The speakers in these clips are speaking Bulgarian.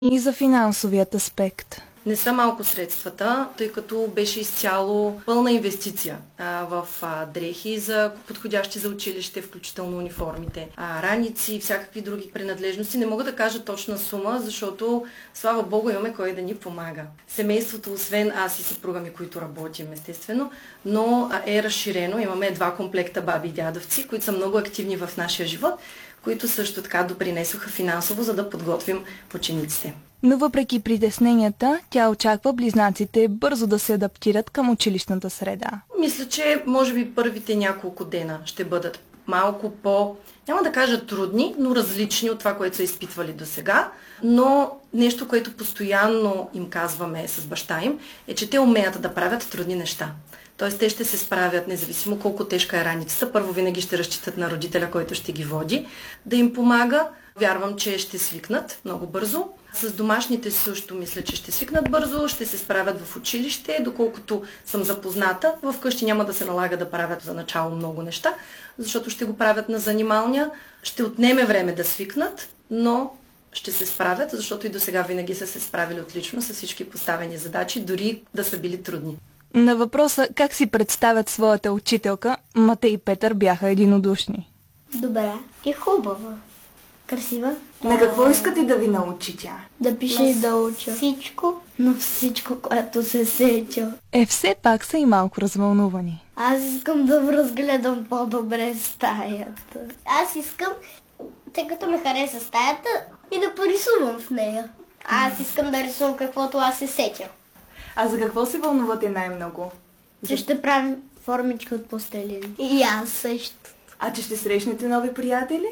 И за финансовият аспект. Не са малко средствата, тъй като беше изцяло пълна инвестиция в дрехи за подходящи за училище, включително униформите, раници и всякакви други принадлежности. Не мога да кажа точна сума, защото слава Богу имаме кой да ни помага. Семейството, освен аз и съпруга ми, които работим естествено, но е разширено. Имаме 2 комплекта баби и дядовци, които са много активни в нашия живот, които също така допринесоха финансово, за да подготвим учениците. Но въпреки притесненията, тя очаква близнаците бързо да се адаптират към училищната среда. Мисля, че може би първите няколко дена ще бъдат малко няма да кажа трудни, но различни от това, което са изпитвали до сега. Но нещо, което постоянно им казваме с баща им, е, че те умеят да правят трудни неща. Тоест, те ще се справят, независимо колко тежка е раницата. Първо винаги ще разчитат на родителя, който ще ги води, да им помага. Вярвам, че ще свикнат много бързо. С домашните също мисля, че ще свикнат бързо, ще се справят в училище, доколкото съм запозната. Вкъщи няма да се налага да правят за начало много неща, защото ще го правят на занималния. Ще отнеме време да свикнат, но ще се справят, защото и до сега винаги са се справили отлично с всички поставени задачи, дори да са били трудни. На въпроса как си представят своята учителка, Матей и Петър бяха единодушни. Добре и хубава. Красива. На какво искате да ви научи тя? Да пише и да уча. Всичко, но всичко, което се сетя. Все пак са и малко развълнувани. Аз искам да разгледам по-добре стаята. Аз искам, тъй като ме хареса стаята, и да порисувам в нея. Аз искам да рисувам каквото аз се сетя. А за какво се вълнувате най-много? Че ще правим формички от пластелин. И аз също. А че ще срещнете нови приятели?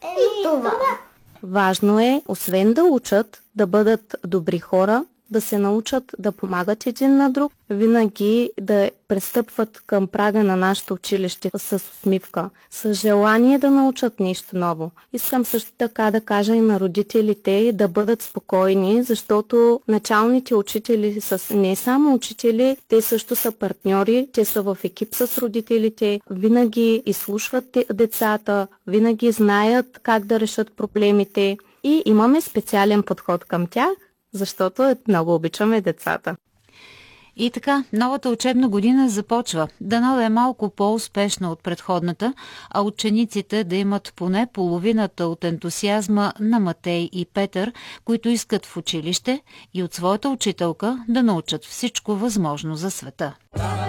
И това. Важно е, освен да учат, да бъдат добри хора, да се научат да помагат един на друг, винаги да пристъпват към прага на нашето училище с усмивка, с желание да научат нещо ново. Искам също така да кажа и на родителите да бъдат спокойни, защото началните учители са не само учители, те също са партньори, те са в екип с родителите, винаги изслушват децата, винаги знаят как да решат проблемите и имаме специален подход към тях, защото много обичаме децата. И така, новата учебна година започва. Дано да е малко по-успешна от предходната, а учениците да имат поне половината от ентусиазма на Матей и Петър, които искат в училище и от своята учителка да научат всичко възможно за света.